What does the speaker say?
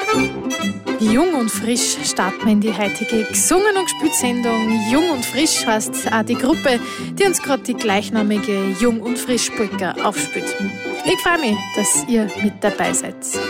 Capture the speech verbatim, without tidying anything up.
Jung und frisch starten wir in die heutige Gesungen- und Gespielt-Sendung. Jung und frisch heißt auch die Gruppe, die uns gerade die gleichnamige Jung und frisch Polka aufspielt. Ich freue mich, dass ihr mit dabei seid.